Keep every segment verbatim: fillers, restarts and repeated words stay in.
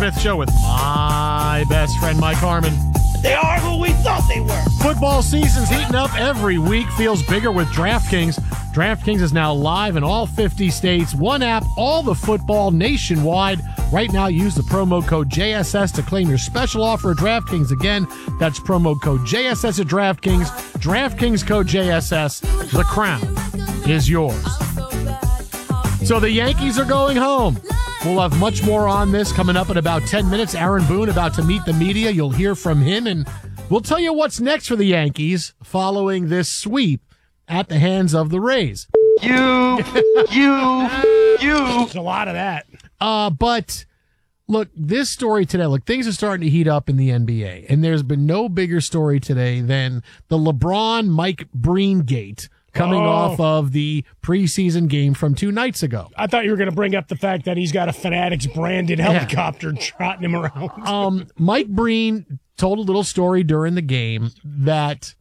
Smith Show with my best friend, Mike Harmon. They are who we thought they were. Football season's heating up. Every week feels bigger with DraftKings. DraftKings is now live in all fifty states. One app, all the football nationwide. Right now, use the promo code J S S to claim your special offer at DraftKings. Again, that's promo code J S S at DraftKings. DraftKings code J S S. The crown is yours. So the Yankees are going home. We'll have much more on this coming up in about ten minutes. Aaron Boone about to meet the media. You'll hear from him, and we'll tell you what's next for the Yankees following this sweep at the hands of the Rays. You, you, you. There's a lot of that. Uh, but look, this story today, look, things are starting to heat up in the N B A, and there's been no bigger story today than the LeBron Mike Breen gate coming oh. off of the preseason game from two nights ago. I thought you were going to bring up the fact that he's got a Fanatics branded helicopter yeah. trotting him around. um, Mike Breen told a little story during the game that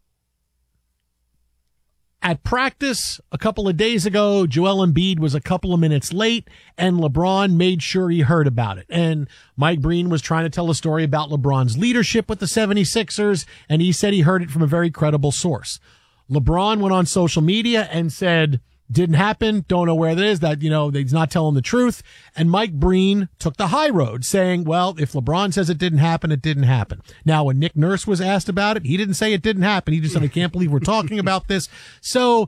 at practice a couple of days ago, Joel Embiid was a couple of minutes late, and LeBron made sure he heard about it. And Mike Breen was trying to tell a story about LeBron's leadership with the seventy-sixers, and he said he heard it from a very credible source. LeBron went on social media and said, didn't happen, don't know where that is, that, you know, he's not telling the truth. And Mike Breen took the high road, saying, well, if LeBron says it didn't happen, it didn't happen. Now, when Nick Nurse was asked about it, he didn't say it didn't happen. He just said, I can't believe we're talking about this. So,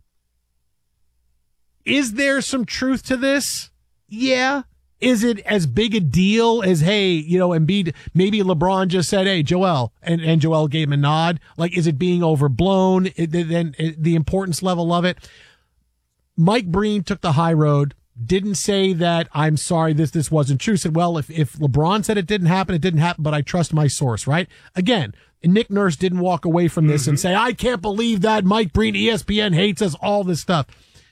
is there some truth to this? Yeah. Is it as big a deal as, hey, you know, Embiid, maybe LeBron just said, hey, Joel, and, and Joel gave him a nod? Like, is it being overblown? Then the importance level of it. Mike Breen took the high road, didn't say that, I'm sorry, this this wasn't true. Said, well, if, if LeBron said it didn't happen, it didn't happen, but I trust my source, right? Again, Nick Nurse didn't walk away from this mm-hmm. and say, I can't believe that Mike Breen, E S P N hates us, all this stuff.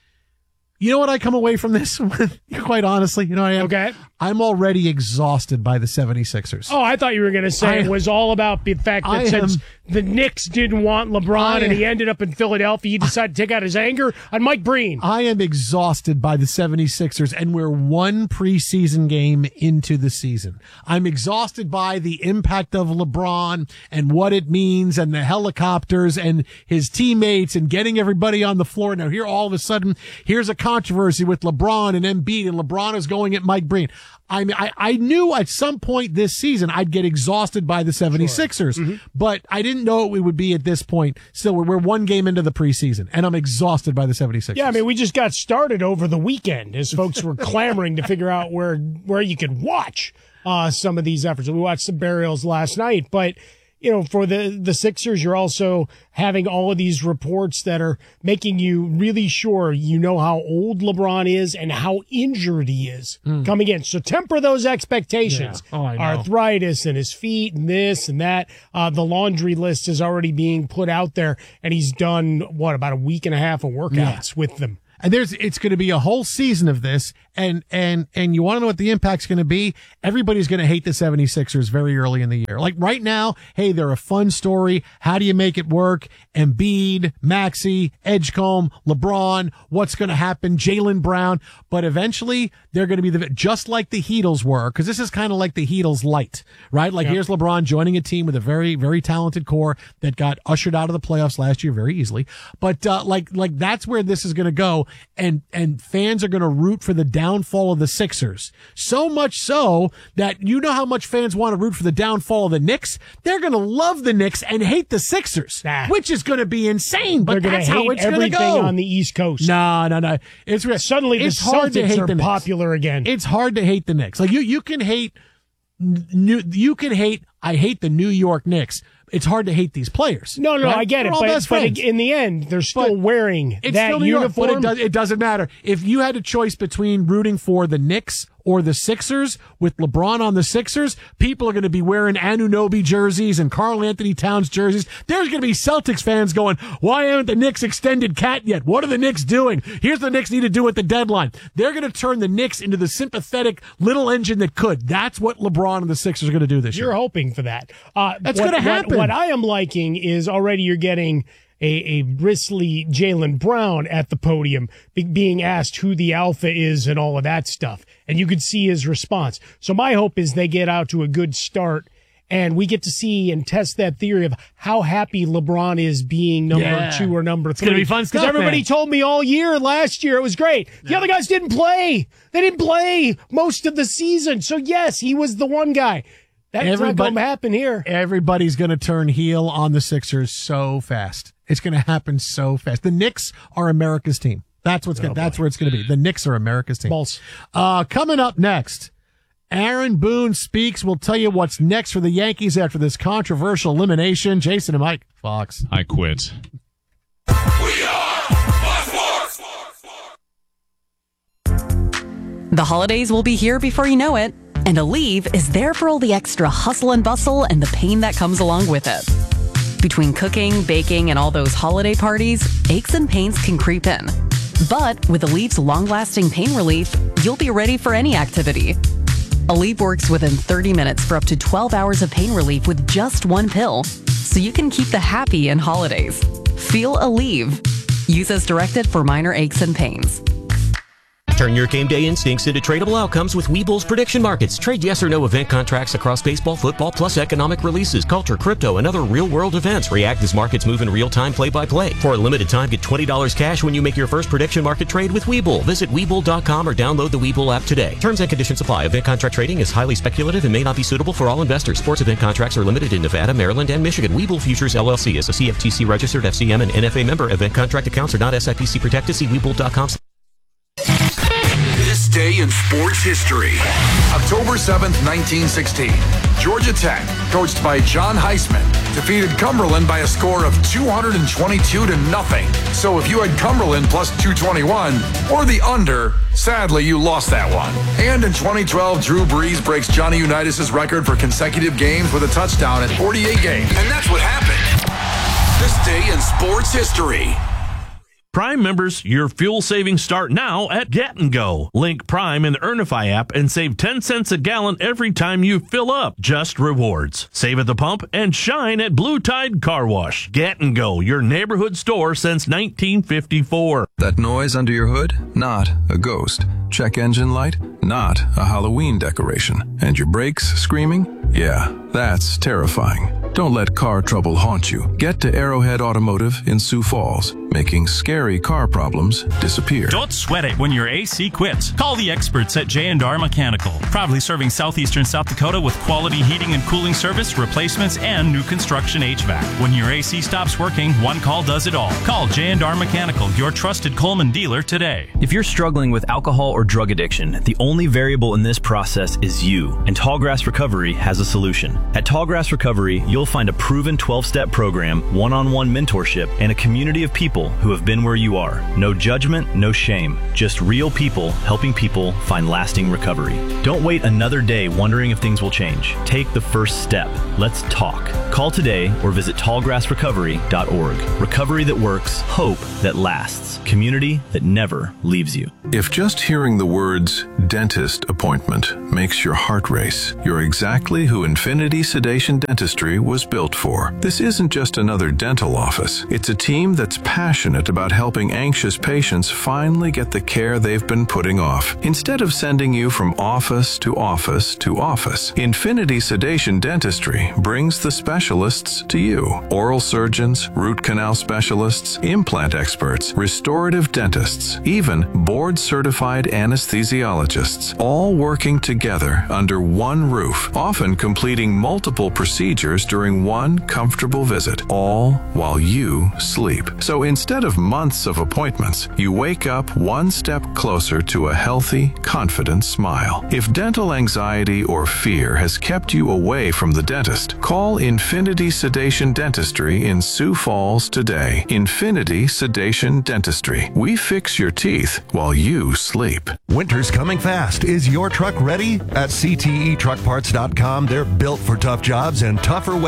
You know what I come away from this with? Quite honestly, you know what I am? Okay. I'm already exhausted by the seventy-sixers. Oh, I thought you were going to say I, it was all about the fact that I since am, the Knicks didn't want LeBron I, and he ended up in Philadelphia, he decided to take out his anger on Mike Breen. I am exhausted by the seventy-sixers, and we're one preseason game into the season. I'm exhausted by the impact of LeBron and what it means and the helicopters and his teammates and getting everybody on the floor. Now here all of a sudden, here's a controversy with LeBron and Embiid, and LeBron is going at Mike Breen. I mean, I, I knew at some point this season I'd get exhausted by the seventy-sixers, sure. mm-hmm. but I didn't know we would be at this point. Still, we're, we're one game into the preseason, and I'm exhausted by the seventy-sixers. Yeah, I mean, we just got started over the weekend as folks were clamoring to figure out where where you could watch uh, some of these efforts. We watched some burials last night, but you know, for the, the Sixers, you're also having all of these reports that are making you really sure you know how old LeBron is and how injured he is mm. coming in. So temper those expectations. Yeah. Oh, I know. Arthritis in his feet and this and that. Uh, the laundry list is already being put out there, and he's done, what, about a week and a half of workouts yeah. with them. And there's, it's going to be a whole season of this. And, and, and you want to know what the impact's going to be? Everybody's going to hate the seventy-sixers very early in the year. Like right now, hey, they're a fun story. How do you make it work? Embiid, Maxey, Edgecombe, LeBron, what's going to happen? Jaylen Brown. But eventually they're going to be the, just like the Heatles were, because this is kind of like the Heatles light, right? Like yep. here's LeBron joining a team with a very, very talented core that got ushered out of the playoffs last year very easily. But, uh, like, like that's where this is going to go. And, and fans are going to root for the downfall of the Sixers. So much so that you know how much fans want to root for the downfall of the Knicks? They're going to love the Knicks and hate the Sixers, nah. which is going to be insane, but They're that's hate how it's going to go. Everything on the East Coast. No, no, no. It's Suddenly it's the hard to Celtics hate are the Knicks. popular again. It's hard to hate the Knicks. Like you, you can hate, new, you can hate, I hate the New York Knicks. It's hard to hate these players. No, no, right? I get They're it. But, but in the end, they're still but wearing it's that still New uniform. York, but it, does, it doesn't matter. If you had a choice between rooting for the Knicks or the Sixers with LeBron on the Sixers, people are going to be wearing Anunoby jerseys and Karl Anthony Towns jerseys. There's going to be Celtics fans going, why haven't the Knicks extended Cat yet? What are the Knicks doing? Here's what the Knicks need to do at the deadline. They're going to turn the Knicks into the sympathetic little engine that could. That's what LeBron and the Sixers are going to do this You're year. You're hoping for that. Uh, That's going to happen. What, what I am liking is already you're getting a, a bristly Jaylen Brown at the podium be, being asked who the alpha is and all of that stuff. And you could see his response. So my hope is they get out to a good start and we get to see and test that theory of how happy LeBron is being number yeah. two or number three. It's going to be fun stuff, Because everybody man. told me all year last year it was great. The yeah. other guys didn't play. They didn't play most of the season. So, yes, he was the one guy. That's Everybody, not going to happen here. Everybody's going to turn heel on the Sixers so fast. It's going to happen so fast. The Knicks are America's team. That's what's oh, gonna, that's where it's going to be. The Knicks are America's team. Balls. Uh, coming up next, Aaron Boone speaks. We'll tell you what's next for the Yankees after this controversial elimination. Jason and Mike, Fox. I quit. We are Fox Sports. The holidays will be here before you know it, and Aleve is there for all the extra hustle and bustle and the pain that comes along with it. Between cooking, baking, and all those holiday parties, aches and pains can creep in. But with Aleve's long-lasting pain relief, you'll be ready for any activity. Aleve works within thirty minutes for up to twelve hours of pain relief with just one pill, so you can keep the happy in holidays. Feel Aleve. Use as directed for minor aches and pains. Turn your game day instincts into tradable outcomes with Webull's prediction markets. Trade yes or no event contracts across baseball, football, plus economic releases, culture, crypto, and other real-world events. React as markets move in real time, play-by-play. For a limited time, get twenty dollars cash when you make your first prediction market trade with Webull. Visit Webull dot com or download the Webull app today. Terms and conditions apply. Event contract trading is highly speculative and may not be suitable for all investors. Sports event contracts are limited in Nevada, Maryland, and Michigan. Webull Futures, L L C is a C F T C registered F C M and N F A member. Event contract accounts are not S I P C protected. See Webull dot com. This day in sports history. October seventh, nineteen sixteen. Georgia Tech, coached by John Heisman, defeated Cumberland by a score of two hundred twenty-two to nothing. So if you had Cumberland plus two twenty-one or the under, sadly you lost that one. And in twenty twelve, Drew Brees breaks Johnny Unitas' record for consecutive games with a touchdown at forty-eight games. And that's what happened. This day in sports history. Prime members, your fuel savings start now at Get and Go. Link Prime in the Earnify app and save ten cents a gallon every time you fill up. Just rewards. Save at the pump and shine at Blue Tide Car Wash. Get and Go, your neighborhood store since nineteen fifty-four. That noise under your hood? Not a ghost. Check engine light? Not a Halloween decoration. And your brakes screaming? Yeah, that's terrifying. Don't let car trouble haunt you. Get to Arrowhead Automotive in Sioux Falls, making scary car problems disappear. Don't sweat it when your A C quits. Call the experts at J and R Mechanical, proudly serving southeastern South Dakota with quality heating and cooling service, replacements, and new construction H V A C. When your A C stops working, one call does it all. Call J and R Mechanical, your trusted Coleman dealer today. If you're struggling with alcohol or drug addiction, the only variable in this process is you, and Tallgrass Recovery has a solution. At Tallgrass Recovery, you'll find a proven twelve-step program, one-on-one mentorship, and a community of people who have been where you are. No judgment, no shame, just real people helping people find lasting recovery. Don't wait another day wondering if things will change. Take the first step. Let's talk. Call today or visit tallgrass recovery dot org. Recovery that works, hope that lasts, community that never leaves you. If just hearing the words dentist appointment makes your heart race, you're exactly who Infinity Sedation Dentistry was built for. This isn't just another dental office. It's a team that's passionate about helping anxious patients finally get the care they've been putting off. Instead of sending you from office to office to office, Infinity Sedation Dentistry brings the specialists to you. Oral surgeons, root canal specialists, implant experts, restorative dentists, even board-certified anesthesiologists, all working together under one roof, often completing multiple procedures during one comfortable visit, all while you sleep. So instead of months of appointments, you wake up one step closer to a healthy, confident smile. If dental anxiety or fear has kept you away from the dentist, call Infinity Sedation Dentistry in Sioux Falls today. Infinity Sedation Dentistry. We fix your teeth while you sleep. Winter's coming fast. Is your truck ready? At C T E truck parts dot com, they're built for tough jobs and tougher weather.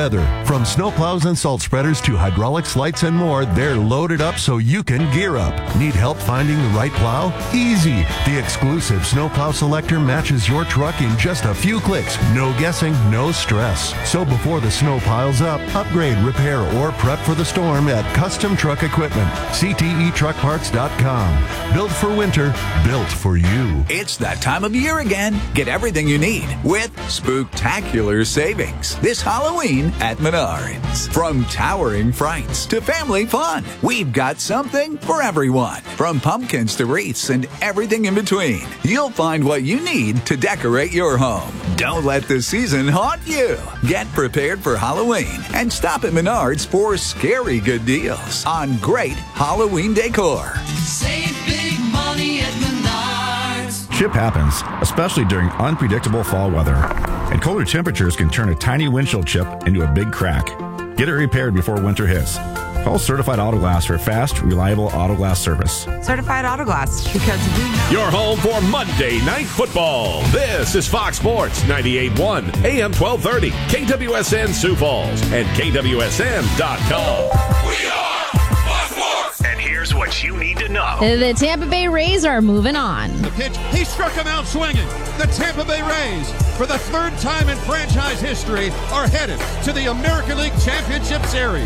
weather. From snowplows and salt spreaders to hydraulics, lights, and more, they're loaded up so you can gear up. Need help finding the right plow? Easy. The exclusive Snowplow Selector matches your truck in just a few clicks. No guessing, no stress. So before the snow piles up, upgrade, repair, or prep for the storm at Custom Truck Equipment. C T E truck parts dot com. Built for winter, built for you. It's that time of year again. Get everything you need with spooktacular savings this Halloween at Menards. From towering frights to family fun, we've got something for everyone. From pumpkins to wreaths and everything in between, you'll find what you need to decorate your home. Don't let the season haunt you. Get prepared for Halloween and stop at Menards for scary good deals on great Halloween decor. Save big money at Menards. Chip happens, especially during unpredictable fall weather. And colder temperatures can turn a tiny windshield chip into a big crack. Get it repaired before winter hits. Call Certified Auto Glass for fast, reliable auto glass service. Certified Auto Glass, because we know. Your home for Monday Night Football. This is Fox Sports ninety-eight point one, A M twelve thirty, K W S N Sioux Falls, and K W S N dot com. We are Fox Sports. And here's what you need to know. The Tampa Bay Rays are moving on. The pitch, he struck him out swinging. The Tampa Bay Rays, for the third time in franchise history, are headed to the American League Championship Series.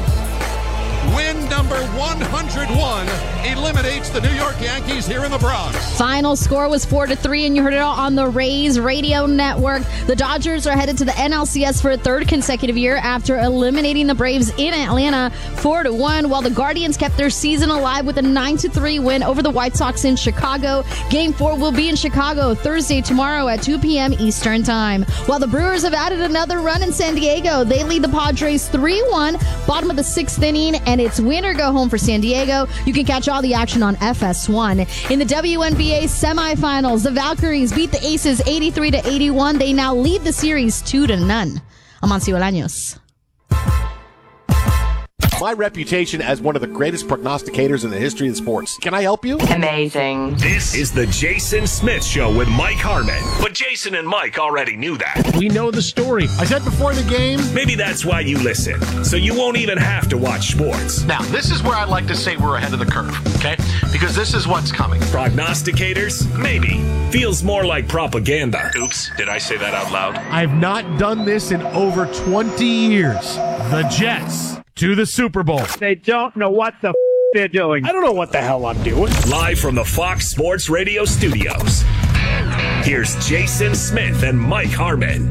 Win number one hundred one eliminates the New York Yankees here in the Bronx. Final score was four to three, and you heard it all on the Rays Radio Network. The Dodgers are headed to the N L C S for a third consecutive year after eliminating the Braves in Atlanta four to one, while the Guardians kept their season alive with a nine to three win over the White Sox in Chicago. Game four will be in Chicago Thursday tomorrow at two p.m. Eastern Time. While the Brewers have added another run in San Diego, they lead the Padres three one, bottom of the sixth inning, and it's win or go home for San Diego. You can catch all the action on F S one. In the W N B A semifinals, the Valkyries beat the Aces eighty-three to eighty-one. They now lead the series two to none. Amancio Bolaños. My reputation as one of the greatest prognosticators in the history of sports. Can I help you? Amazing. This is the Jason Smith Show with Mike Harmon. But Jason and Mike already knew that. We know the story. I said before the game. Maybe that's why you listen. So you won't even have to watch sports. Now, this is where I'd like to say we're ahead of the curve, okay? Because this is what's coming. Prognosticators? Maybe. Feels more like propaganda. Oops, did I say that out loud? I've not done this in over twenty years. The Jets to the Super Bowl. They don't know what the f- they're doing. I don't know what the hell I'm doing. Live from the Fox Sports Radio studios, here's Jason Smith and Mike Harmon.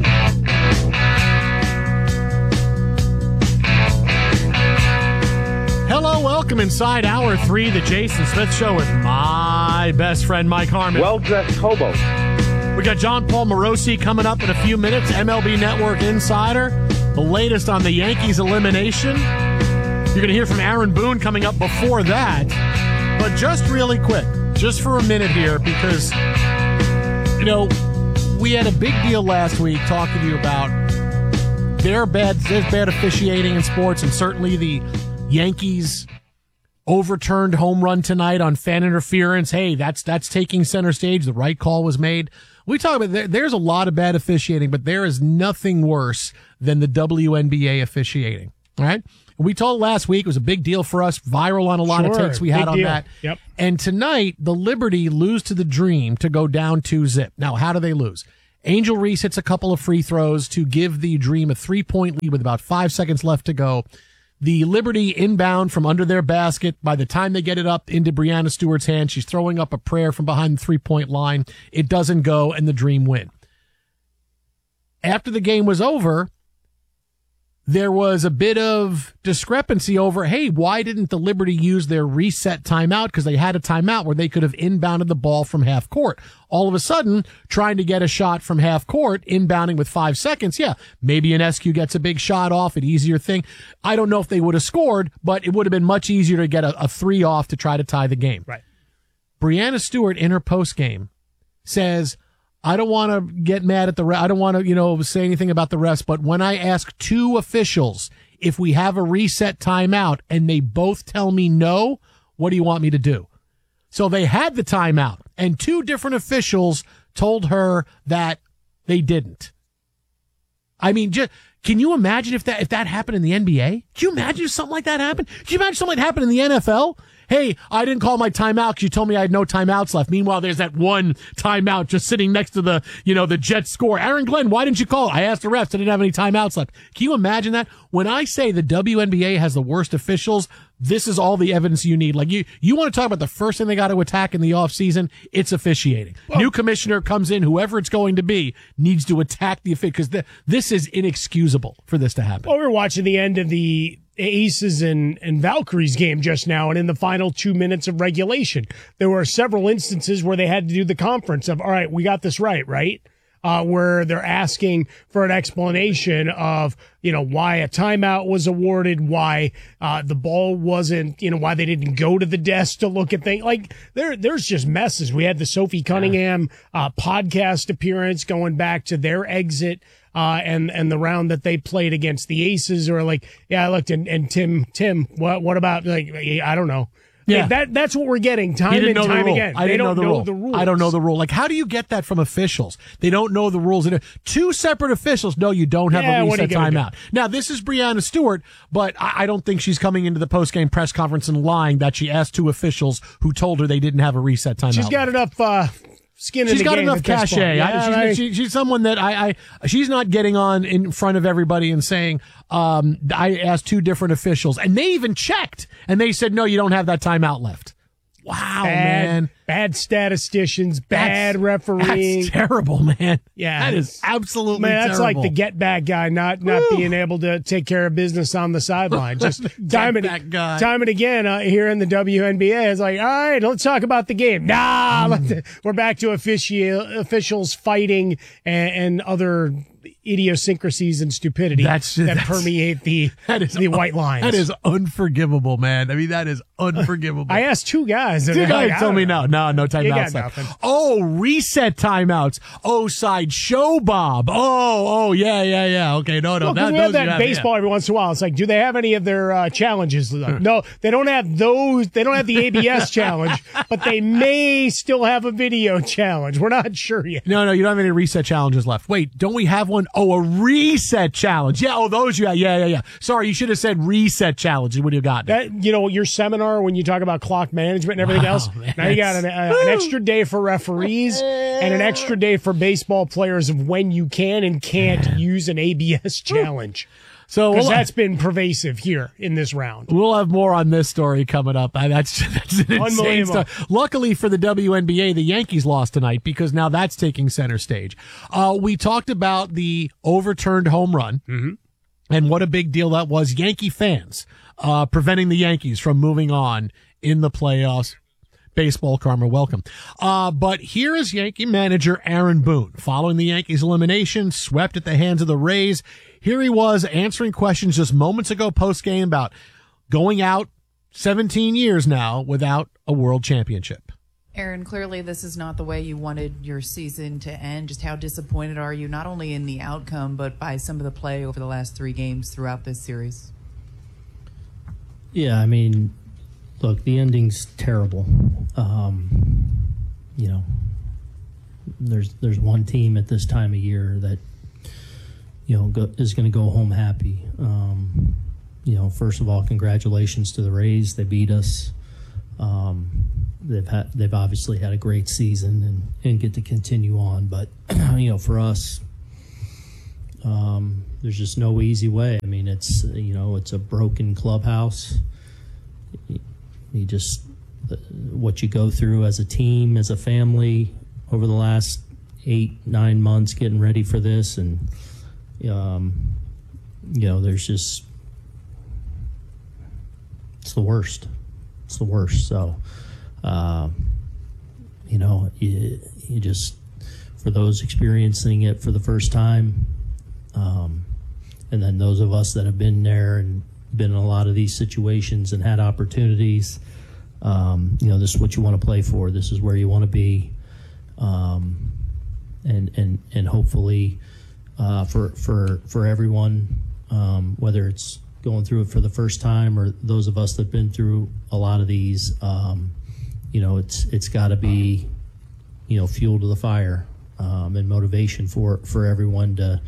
Hello, welcome inside hour three, the Jason Smith Show with my best friend, Mike Harmon. Well-dressed hobo. We got John Paul Morosi coming up in a few minutes, M L B Network Insider. The latest on the Yankees elimination. You're going to hear from Aaron Boone coming up before that. But just really quick, just for a minute here, because, you know, we had a big deal last week talking to you about their bad, there's bad officiating in sports, and certainly the Yankees overturned home run tonight on fan interference. Hey, that's that's taking center stage. The right call was made. We talk about there, there's a lot of bad officiating, but there is nothing worse than the W N B A officiating. All right. We told last week it was a big deal for us, viral on a lot sure, of takes we had on deal. that. Yep. And tonight, the Liberty lose to the Dream to go down two zip. Now, how do they lose? Angel Reese hits a couple of free throws to give the Dream a three-point lead with about five seconds left to go. The Liberty inbound from under their basket. By the time they get it up into Breanna Stewart's hand, she's throwing up a prayer from behind the three-point line. It doesn't go, and the Dream win. After the game was over, there was a bit of discrepancy over, hey, why didn't the Liberty use their reset timeout? Because they had a timeout where they could have inbounded the ball from half court. All of a sudden, trying to get a shot from half court, inbounding with five seconds, yeah, maybe an S Q gets a big shot off, an easier thing. I don't know if they would have scored, but it would have been much easier to get a, a three off to try to tie the game. Right. Breanna Stewart, in her post game, says, I don't want to get mad at the ref. I don't want to, you know, say anything about the refs, but when I ask two officials if we have a reset timeout and they both tell me no, what do you want me to do? So they had the timeout, and two different officials told her that they didn't. I mean, just can you imagine if that if that happened in the N B A? Can you imagine if something like that happened? Can you imagine something like that happened in the N F L? Hey, I didn't call my timeout because you told me I had no timeouts left. Meanwhile, there's that one timeout just sitting next to the, you know, the Jets score. Aaron Glenn, why didn't you call? I asked the refs. I didn't have any timeouts left. Can you imagine that? When I say the W N B A has the worst officials, this is all the evidence you need. Like you, you want to talk about the first thing they got to attack in the offseason? It's officiating. Well, new commissioner comes in, whoever it's going to be needs to attack the official because th- this is inexcusable for this to happen. Well, we were watching the end of the Aces and, and Valkyries game just now, and in the final two minutes of regulation, there were several instances where they had to do the conference of, all right, we got this right, right? Uh, where they're asking for an explanation of, you know, why a timeout was awarded, why uh, the ball wasn't, you know, why they didn't go to the desk to look at things. Like, there, there's just messes. We had the Sophie Cunningham uh, podcast appearance going back to their exit. Uh, and, and the round that they played against the Aces, or like, yeah, I looked and, and Tim, Tim, what, what about, like, I don't know. Yeah. Like that, that's what we're getting time and time again. I they didn't don't know, the, know rule. the rules. I don't know the rule. Like, how do you get that from officials? They don't know the rules. Two separate officials. No, you don't have yeah, a reset timeout. Do? Now, this is Breanna Stewart, but I, I don't think she's coming into the post-game press conference and lying that she asked two officials who told her they didn't have a reset timeout. She's got enough, uh, Skin in she's the got game enough cachet. Yeah, I, she's, I, she, she's someone that I, I, she's not getting on in front of everybody and saying, um, I asked two different officials and they even checked and they said, no, you don't have that timeout left. Wow, bad, man. Bad statisticians, bad that's, refereeing. That's terrible, man. Yeah. That is absolutely man, that's terrible. like the get back guy not not Woo. being able to take care of business on the sideline. Just time and, guy. time and again uh, here in the W N B A, it's like, all right, let's talk about the game. Nah, mm. we're back to offici- officials fighting and, and other idiosyncrasies and stupidity that's, that that's, permeate the that is the un- white lines. That is unforgivable, man. I mean, that is unforgivable. I asked two guys. Two guys like, told me know. no, no, no timeouts left. Oh, reset timeouts. Oh, sideshow Bob. Oh, oh, yeah, yeah, yeah. Okay, no, no. Well, that, we have those that have, baseball yeah. every once in a while. It's like, do they have any of their uh, challenges? No, they don't have those. They don't have the A B S challenge, but they may still have a video challenge. We're not sure yet. No, no, you don't have any reset challenges left. Wait, don't we have one? Oh, a reset challenge. Yeah, oh, those you have. Yeah, yeah, yeah. Sorry, you should have said reset challenge. What do you got? That, you know, your seminar when you talk about clock management and everything wow, else. Man, now you got an, uh, an extra day for referees and an extra day for baseball players of when you can and can't use an A B S challenge. So because we'll, that's been pervasive here in this round. We'll have more on this story coming up. That's, that's an insane story. Luckily for the W N B A, the Yankees lost tonight because now that's taking center stage. Uh, we talked about the overturned home run mm-hmm. and what a big deal that was. Yankee fans uh, preventing the Yankees from moving on in the playoffs. Baseball karma, welcome. Uh, but here is Yankee manager Aaron Boone following the Yankees' elimination, swept at the hands of the Rays. Here he was answering questions just moments ago post-game about going out seventeen years now without a world championship. Aaron, clearly this is not the way you wanted your season to end. Just how disappointed are you, not only in the outcome, but by some of the play over the last three games throughout this series? Yeah, I mean, look, the ending's terrible. Um, you know, there's there's one team at this time of year that, you know, go, is going to go home happy. Um, you know, first of all, congratulations to the Rays. They beat us. Um, they've had they've obviously had a great season and, and get to continue on. But you know, for us, um, there's just no easy way. I mean, it's you know, it's a broken clubhouse. You just what you go through as a team, as a family, over the last eight, nine months getting ready for this, and um, you know, there's just it's the worst. It's the worst. So, uh, you know, you, you just for those experiencing it for the first time, um, and then those of us that have been there and been in a lot of these situations and had opportunities. Um, you know, this is what you want to play for. This is where you want to be, um, and and and hopefully uh, for for for everyone, um, whether it's going through it for the first time or those of us that've been through a lot of these, um, you know, it's it's got to be, you know, fuel to the fire um, and motivation for for everyone to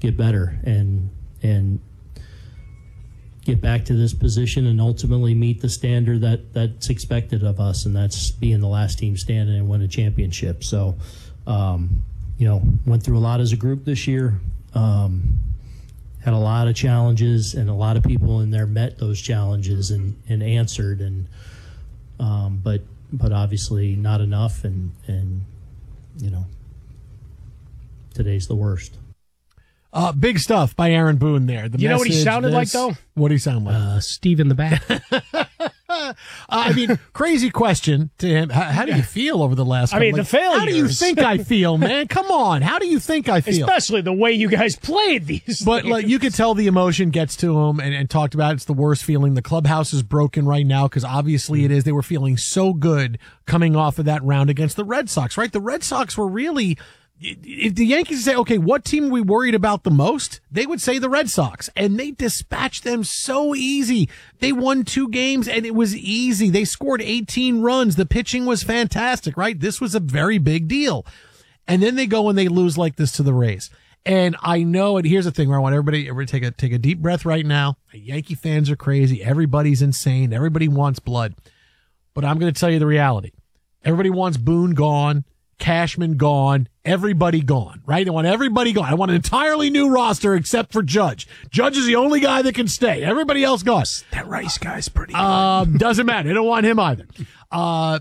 get better and and get back to this position and ultimately meet the standard that that's expected of us, and that's being the last team standing and win a championship. So, um, you know, went through a lot as a group this year. Um, had a lot of challenges, and a lot of people in there met those challenges and, and answered, and um, but but obviously not enough, and and you know, today's the worst. Uh, big stuff by Aaron Boone there. The you know what he message, sounded this, like, though? What did he sound like? Uh, Steve in the back. uh, I mean, crazy question to him. How, how do you feel over the last I mean, like, the failures. How do you think I feel, man? Come on. How do you think I feel? Especially the way you guys played these But things. like, you could tell the emotion gets to him, and, and talked about it's the worst feeling. The clubhouse is broken right now because obviously it is. They were feeling so good coming off of that round against the Red Sox, right? The Red Sox were really... If the Yankees say, okay, what team are we worried about the most? They would say the Red Sox, and they dispatched them so easy. They won two games and it was easy. They scored eighteen runs. The pitching was fantastic, right? This was a very big deal. And then they go and they lose like this to the Rays. And I know, and here's the thing where I want everybody, everybody take a, take a deep breath right now. Yankee fans are crazy. Everybody's insane. Everybody wants blood. But I'm going to tell you the reality. Everybody wants Boone gone. Cashman gone, everybody gone, right? I want everybody gone. I want an entirely new roster except for Judge. Judge is the only guy that can stay. Everybody else gone. That Rice guy's pretty good. Um, doesn't matter. They don't want him either. Uh,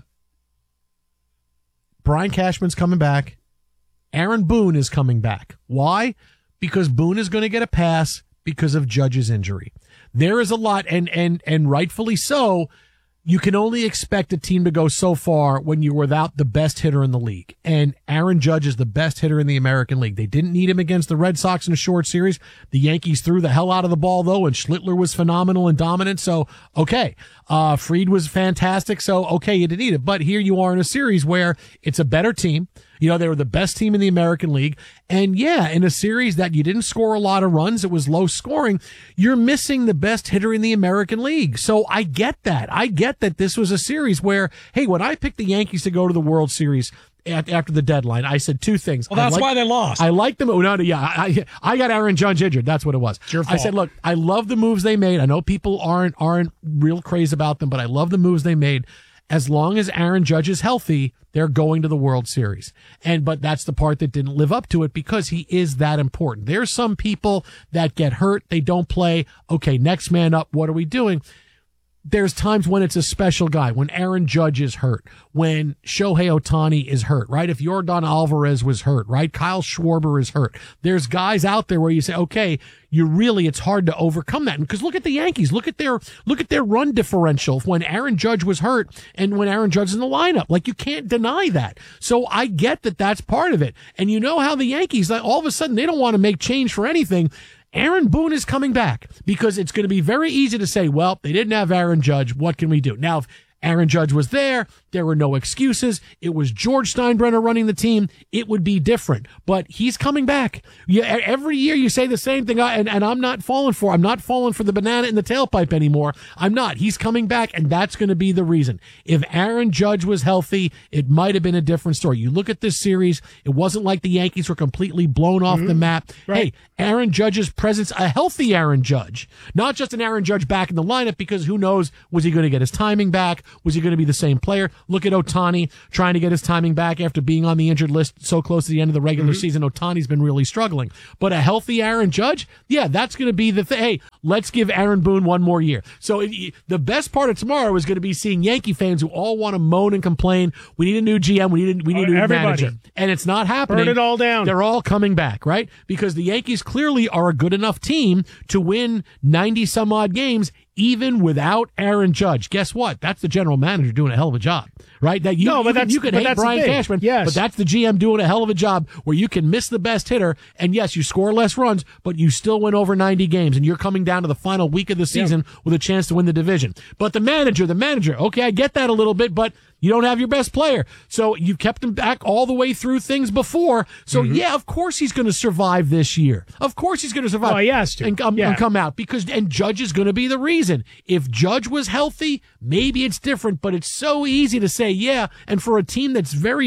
Brian Cashman's coming back. Aaron Boone is coming back. Why? Because Boone is going to get a pass because of Judge's injury. There is a lot, and and and rightfully so. You can only expect a team to go so far when you're without the best hitter in the league. And Aaron Judge is the best hitter in the American League. They didn't need him against the Red Sox in a short series. The Yankees threw the hell out of the ball, though, and Schlittler was phenomenal and dominant. So, okay. Uh, Fried was fantastic. So, okay, you didn't need it. But here you are in a series where it's a better team. You know, they were the best team in the American League. And yeah, in a series that you didn't score a lot of runs, it was low scoring, you're missing the best hitter in the American League. So I get that. I get that this was a series where, hey, when I picked the Yankees to go to the World Series at, after the deadline, I said two things. Well, that's like, why they lost. I like them. Oh, no, yeah, I, I got Aaron Judge injured. That's what it was. It's your fault. I said, look, I love the moves they made. I know people aren't, aren't real crazy about them, but I love the moves they made. As long as Aaron Judge is healthy, they're going to the World Series. And, but that's the part that didn't live up to it because he is that important. There's some people that get hurt. They don't play. Okay, next man up. What are we doing? There's times when it's a special guy, when Aaron Judge is hurt, when Shohei Ohtani is hurt, right? If Yordan Alvarez was hurt, right? Kyle Schwarber is hurt. There's guys out there where you say, okay, you really, it's hard to overcome that. Because look at the Yankees. Look at their, look at their run differential when Aaron Judge was hurt and when Aaron Judge is in the lineup. Like, you can't deny that. So I get that that's part of it. And you know how the Yankees, like, all of a sudden, they don't want to make change for anything. Aaron Boone is coming back because it's going to be very easy to say, well, they didn't have Aaron Judge. What can we do? Now, if Aaron Judge was there, there were no excuses. It was George Steinbrenner running the team. It would be different, but he's coming back. You, every year you say the same thing, and, and I'm not falling for, I'm not falling for the banana in the tailpipe anymore. I'm not. He's coming back, and that's going to be the reason. If Aaron Judge was healthy, it might have been a different story. You look at this series, it wasn't like the Yankees were completely blown off mm-hmm. the map. Right. Hey, Aaron Judge's presence, a healthy Aaron Judge, not just an Aaron Judge back in the lineup, because who knows, was he going to get his timing back? Was he going to be the same player? Look at Ohtani trying to get his timing back after being on the injured list so close to the end of the regular mm-hmm. season. Ohtani's been really struggling. But a healthy Aaron Judge, yeah, that's going to be the thing. Hey, let's give Aaron Boone one more year. So it, the best part of tomorrow is going to be seeing Yankee fans who all want to moan and complain. We need a new G M. We need a, we need a new Everybody. manager. And it's not happening. Burn it all down. They're all coming back, right? Because the Yankees clearly are a good enough team to win ninety some odd games even without Aaron Judge. Guess what? That's the general manager doing a hell of a job, right? That you, no, but you, that's, you can but hate that's Brian Cashman, yes. but that's the G M doing a hell of a job where you can miss the best hitter, and yes, you score less runs, but you still win over ninety games, and you're coming down to the final week of the season yep. with a chance to win the division. But the manager, the manager, okay, I get that a little bit, but you don't have your best player. So you kept him back all the way through things before. So mm-hmm. yeah, of course he's going to survive this year. Of course he's going to survive. Oh, he has to. And, um, yeah. and come out because, and Judge is going to be the reason. If Judge was healthy, maybe it's different, but it's so easy to say, yeah. And for a team that's very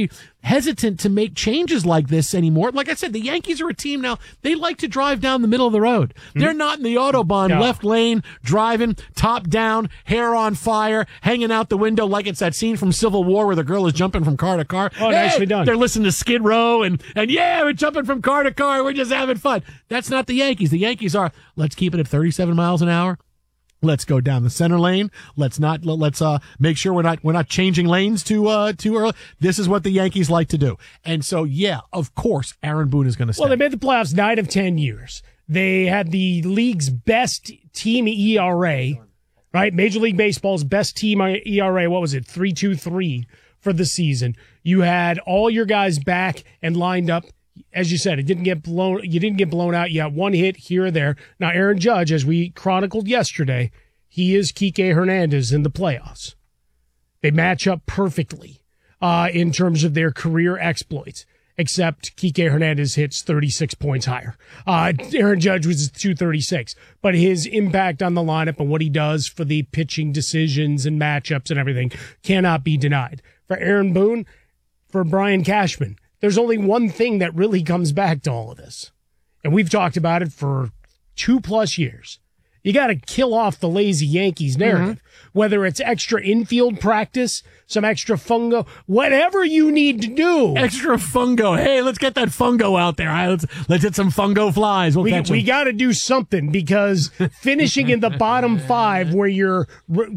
hesitant to make changes like this anymore. Like I said, the Yankees are a team now. They like to drive down the middle of the road. Mm-hmm. They're not in the Autobahn no. left lane, driving top down, hair on fire, hanging out the window like it's that scene from Civil War where the girl is jumping from car to car. Oh, hey, nicely done. They're listening to Skid Row and, and yeah, we're jumping from car to car. We're just having fun. That's not the Yankees. The Yankees are, let's keep it at thirty-seven miles an hour. Let's go down the center lane. Let's not, let's, uh, make sure we're not, we're not changing lanes too, uh, too early. This is what the Yankees like to do. And so, yeah, of course, Aaron Boone is going to stay. Well, they made the playoffs nine of ten years. They had the league's best team E R A, right? Major League Baseball's best team E R A. What was it? three two three for the season. You had all your guys back and lined up. As you said, it didn't get blown. You didn't get blown out. You had one hit here or there. Now, Aaron Judge, as we chronicled yesterday, he is Kike Hernandez in the playoffs. They match up perfectly uh, in terms of their career exploits, except Kike Hernandez hits thirty-six points higher. Uh, Aaron Judge was two thirty-six, but his impact on the lineup and what he does for the pitching decisions and matchups and everything cannot be denied. For Aaron Boone, for Brian Cashman, there's only one thing that really comes back to all of this. And we've talked about it for two plus years. You got to kill off the lazy Yankees narrative, mm-hmm. whether it's extra infield practice, some extra fungo, whatever you need to do. Extra fungo. Hey, let's get that fungo out there. All right, let's, let's hit some fungo flies. We'll we catch we got to do something because finishing in the bottom five where you're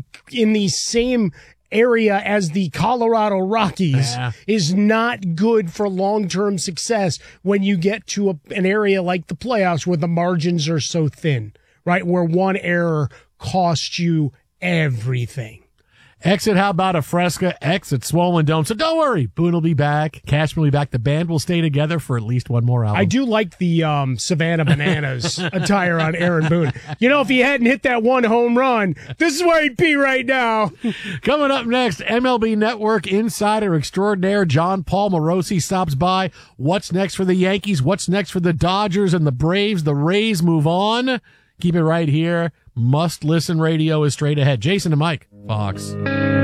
in the same area as the Colorado Rockies yeah. is not good for long-term success when you get to a, an area like the playoffs where the margins are so thin, right? Where one error costs you everything. Exit, how about a Fresca? Exit, Swollen Dome. So don't worry, Boone will be back. Cashman will be back. The band will stay together for at least one more album. I do like the um, Savannah Bananas attire on Aaron Boone. You know, if he hadn't hit that one home run, this is where he'd be right now. Coming up next, M L B Network insider extraordinaire John Paul Morosi stops by. What's next for the Yankees? What's next for the Dodgers and the Braves? The Rays move on. Keep it right here. Must Listen Radio is straight ahead. Jason and Mike, Fox.